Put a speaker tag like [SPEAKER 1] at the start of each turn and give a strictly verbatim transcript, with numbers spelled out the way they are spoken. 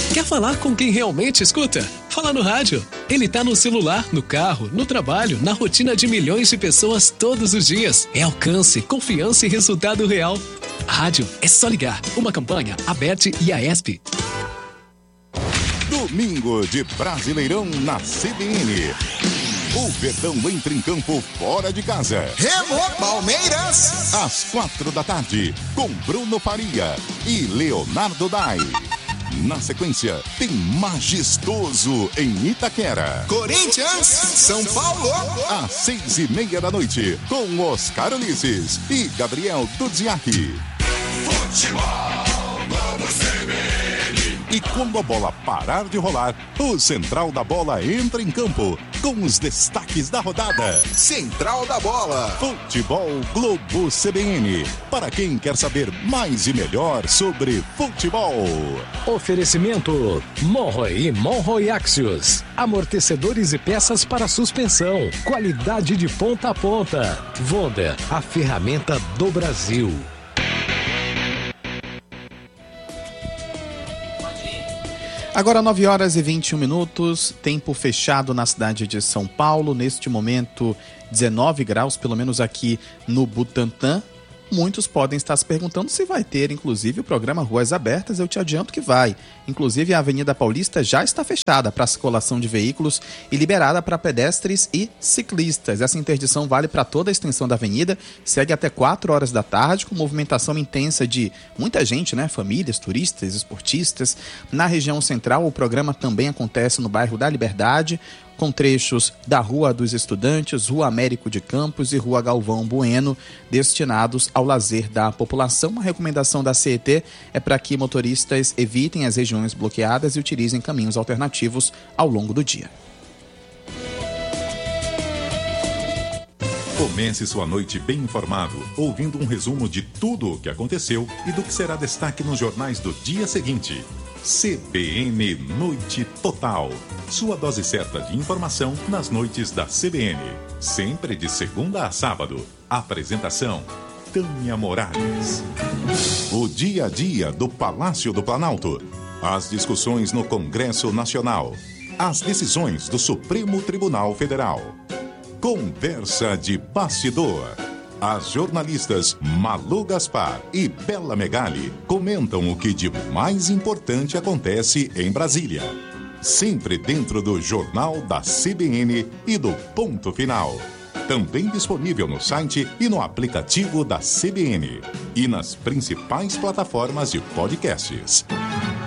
[SPEAKER 1] Quer falar com quem realmente escuta? Fala no rádio. Ele tá no celular, no carro, no trabalho, na rotina de milhões de pessoas todos os dias. É alcance, confiança e resultado real. Rádio é só ligar. Uma campanha, Aberte e a ESP.
[SPEAKER 2] Domingo de Brasileirão na C B N. O Verdão entra em campo fora de casa.
[SPEAKER 3] Remo Palmeiras!
[SPEAKER 2] Às quatro da tarde, com Bruno Faria e Leonardo Dai. Na sequência, tem Majestoso em Itaquera.
[SPEAKER 3] Corinthians, São Paulo.
[SPEAKER 2] Às seis e meia da noite, com Oscar Ulisses e Gabriel Dudziak.
[SPEAKER 3] Futebol, vamos C B N.
[SPEAKER 2] E quando a bola parar de rolar, o Central da Bola entra em campo com os destaques da rodada.
[SPEAKER 3] Central da Bola.
[SPEAKER 2] Futebol Globo C B N. Para quem quer saber mais e melhor sobre futebol.
[SPEAKER 4] Oferecimento Monroe e Monroe Axios. Amortecedores e peças para suspensão. Qualidade de ponta a ponta. Wonder, a ferramenta do Brasil.
[SPEAKER 5] Agora nove horas e vinte e um minutos, tempo fechado na cidade de São Paulo, neste momento dezenove graus, pelo menos aqui no Butantã. Muitos podem estar se perguntando se vai ter, inclusive, o programa Ruas Abertas. Eu te adianto que vai. Inclusive, a Avenida Paulista já está fechada para a circulação de veículos e liberada para pedestres e ciclistas. Essa interdição vale para toda a extensão da avenida, segue até quatro horas da tarde, com movimentação intensa de muita gente, né? Famílias, turistas, esportistas. Na região central, o programa também acontece no bairro da Liberdade, com trechos da Rua dos Estudantes, Rua Américo de Campos e Rua Galvão Bueno, destinados ao lazer da população. Uma recomendação da C E T é para que motoristas evitem as regiões bloqueadas e utilizem caminhos alternativos ao longo do dia.
[SPEAKER 2] Comece sua noite bem informado, ouvindo um resumo de tudo o que aconteceu e do que será destaque nos jornais do dia seguinte. C B N Noite Total. Sua dose certa de informação nas noites da C B N. Sempre de segunda a sábado. Apresentação: Tânia Morales. O dia a dia do Palácio do Planalto. As discussões no Congresso Nacional. As decisões do Supremo Tribunal Federal. Conversa de bastidor. As jornalistas Malu Gaspar e Bela Megali comentam o que de mais importante acontece em Brasília. Sempre dentro do Jornal da C B N e do Ponto Final. Também disponível no site e no aplicativo da C B N. E nas principais plataformas de podcasts.